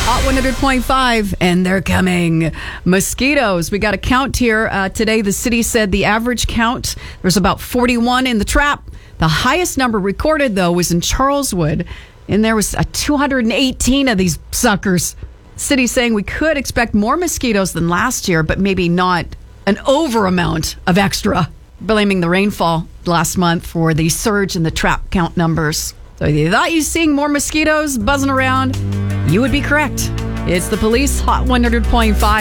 Hot 100.5, and they're coming. Mosquitoes. We got a count here. Today, the city said the average count, there's about 41 in the trap. The highest number recorded, though, was in Charleswood, and there was 218 of these suckers. City saying we could expect more mosquitoes than last year, but maybe not an over amount of extra. Blaming the rainfall last month for the surge in the trap count numbers. So if you thought you seeing more mosquitoes buzzing around, you would be correct. It's the police, Hot 100.5.